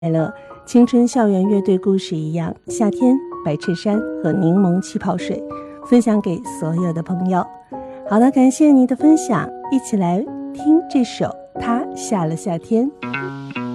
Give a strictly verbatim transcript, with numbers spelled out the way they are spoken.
了青春校园乐队故事一样，夏天、白衬衫和柠檬气泡水，分享给所有的朋友。好了，感谢你的分享，一起来听这首《他下了夏天》。